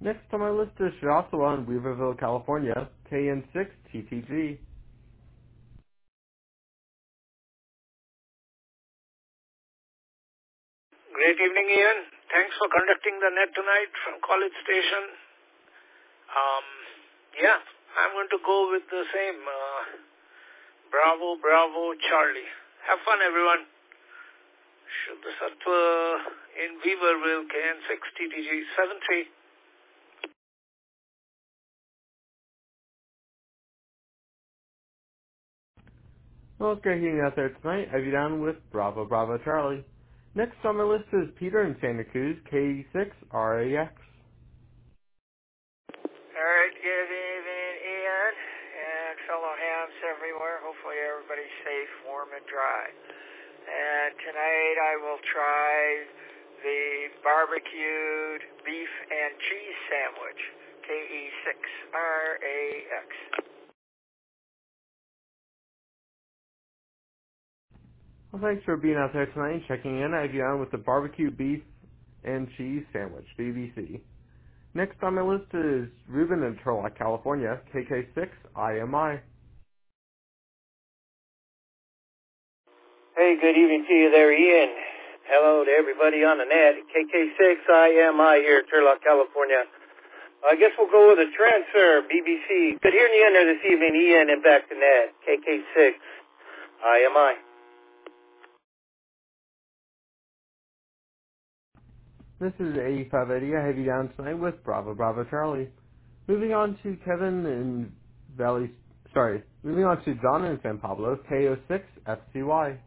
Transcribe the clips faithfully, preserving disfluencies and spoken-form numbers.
Next on my list is Shirasawa in Weaverville, California, K N six T T G. Great evening, Ian. Thanks for conducting the net tonight from College Station. Um, yeah, I'm going to go with the same. Uh, Bravo, Bravo, Charlie. Have fun, everyone. Shuddha Sattva in Weaverville, K N six T T G seven three. Well, it's great hearing you out there tonight. I have you down with Bravo, Bravo, Charlie. Next on my list is Peter in Santa Cruz, K six R A X. All right, good evening, Ian, and fellow hams everywhere. Hopefully everybody's safe, warm, and dry. And tonight I will try the barbecued beef and cheese sandwich, K E six R A X. Well, thanks for being out there tonight and checking in. I have you on with the barbecue beef and cheese sandwich, B B C. Next on my list is Ruben in Turlock, California, K K six I M I. Hey, good evening to you there, Ian. Hello to everybody on the net. K K six I M I here in Turlock, California. I guess we'll go with a transfer, B B C. Good hearing you in there this evening, Ian, and back to net. K K six I M I. This is eighty-five eighty. I have you down tonight with Bravo, Bravo, Charlie. Moving on to Kevin in Valley, sorry, moving on to John in San Pablo, K O six F C Y.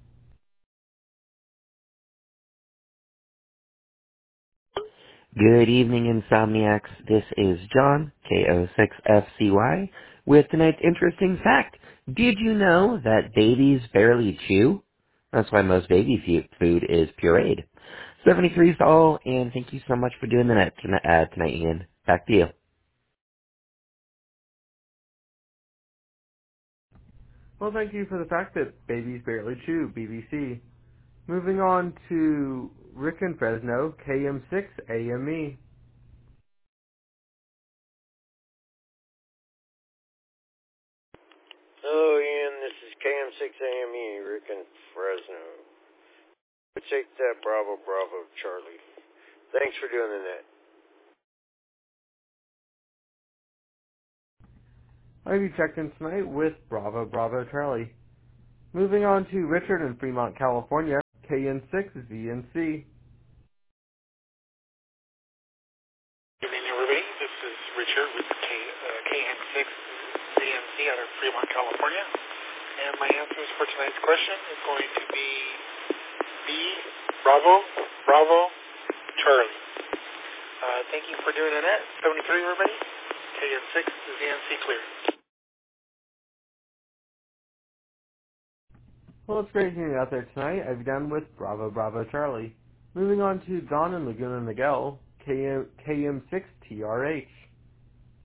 Good evening, Insomniacs. This is John, K O six F C Y, with tonight's interesting fact. Did you know that babies barely chew? That's why most baby fu- food is pureed. seventy-three is all, and thank you so much for doing the net tonight, uh, tonight, Ian. Back to you. Well, thank you for the fact that babies barely chew, B B C. Moving on to Rick in Fresno, K M six A M E. Hello, Ian. This is K M six A M E, Rick in Fresno. Take that, Bravo, Bravo, Charlie. Thanks for doing the net. I have you checked in tonight with Bravo, Bravo, Charlie. Moving on to Richard in Fremont, California, K N six V N C. Good evening, everybody. This is Richard with K, uh, K N six Z M C out of Fremont, California. And my answers for tonight's question is going to be B, Bravo, Bravo, Charlie. Uh, thank you for doing the net. seventy-three, everybody. K N six Z M C clear. Well, it's great hearing you out there tonight. I've done with Bravo, Bravo, Charlie. Moving on to Don in Laguna Niguel, K M six T R H.